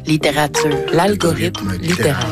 Littérature, l'algorithme littéraire.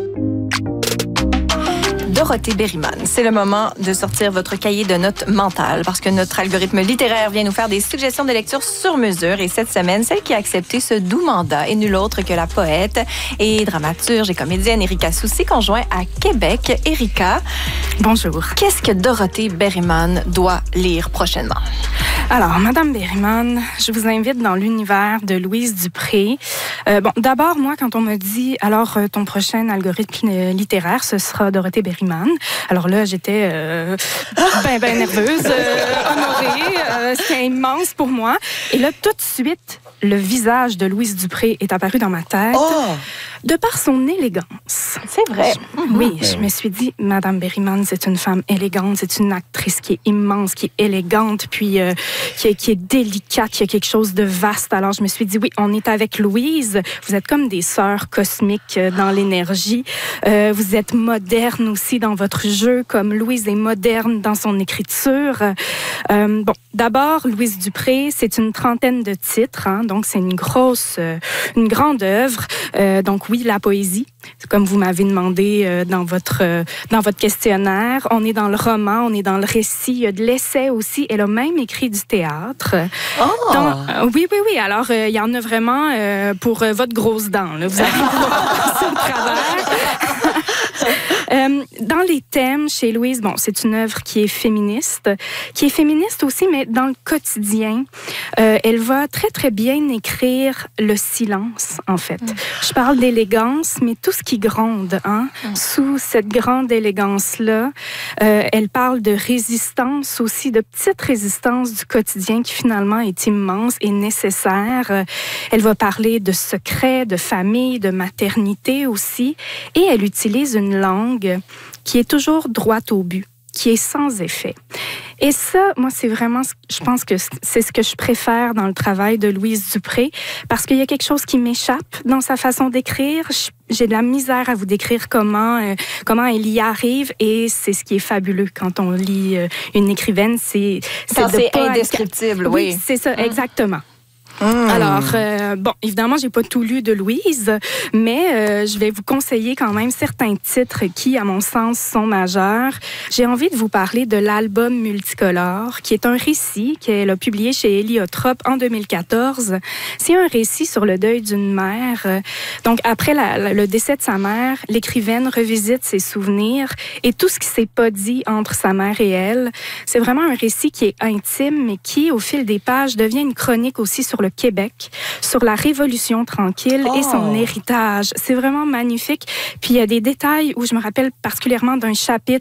Dorothée Berryman, c'est le moment de sortir votre cahier de notes mentales parce que notre algorithme littéraire vient nous faire des suggestions de lecture sur mesure. Et cette semaine, celle qui a accepté ce doux mandat est nulle autre que la poète et dramaturge et comédienne Erika Soucy, conjoint à Québec. Erika, bonjour. Qu'est-ce que Dorothée Berryman doit lire prochainement? Alors, Madame Berryman, je vous invite dans l'univers de Louise Dupré. D'abord, moi, quand on me dit, alors, ton prochain algorithme littéraire, ce sera Dorothée Berryman. Alors là, j'étais ben nerveuse, honorée. C'était immense pour moi. Et là, tout de suite, le visage de Louise Dupré est apparu dans ma tête. Oh! De par son élégance. C'est vrai. Oui, je me suis dit, Madame Berryman, c'est une femme élégante, c'est une actrice qui est immense, qui est élégante, puis qui est délicate, qui a quelque chose de vaste. Alors, je me suis dit, oui, on est avec Louise. Vous êtes comme des sœurs cosmiques dans l'énergie. Vous êtes moderne aussi dans votre jeu, comme Louise est moderne dans son écriture. D'abord, Louise Dupré, c'est une trentaine de titres, hein, donc c'est une grande œuvre. Donc oui, la poésie, comme vous m'avez demandé dans votre questionnaire. On est dans le roman, on est dans le récit, il y a de l'essai aussi. Elle a même écrit du théâtre. Oh! Oui. Alors, il y en a vraiment pour votre grosse dent. Là. Vous allez pouvoir passer au travers. Dans les thèmes, chez Louise, c'est une œuvre qui est féministe aussi, mais dans le quotidien, elle va très, très bien écrire le silence, en fait. Je parle d'élégance, mais tout ce qui gronde, hein, sous cette grande élégance-là, elle parle de résistance aussi, de petite résistance du quotidien qui finalement est immense et nécessaire. Elle va parler de secrets, de famille, de maternité aussi, et elle utilise une langue qui est toujours droite au but, qui est sans effet. Et ça, moi, c'est vraiment, je pense que c'est ce que je préfère dans le travail de Louise Dupré, parce qu'il y a quelque chose qui m'échappe dans sa façon d'écrire. J'ai de la misère à vous décrire comment elle y arrive, et c'est ce qui est fabuleux quand on lit une écrivaine, c'est indescriptible, oui. C'est ça, exactement. Alors, évidemment, j'ai pas tout lu de Louise, mais je vais vous conseiller quand même certains titres qui, à mon sens, sont majeurs. J'ai envie de vous parler de l'album multicolore, qui est un récit qu'elle a publié chez Héliotrope en 2014. C'est un récit sur le deuil d'une mère. Donc, après le décès de sa mère, l'écrivaine revisite ses souvenirs et tout ce qui s'est pas dit entre sa mère et elle. C'est vraiment un récit qui est intime, mais qui, au fil des pages, devient une chronique aussi sur le Québec, sur la Révolution tranquille et son héritage. C'est vraiment magnifique. Puis il y a des détails où je me rappelle particulièrement d'un chapitre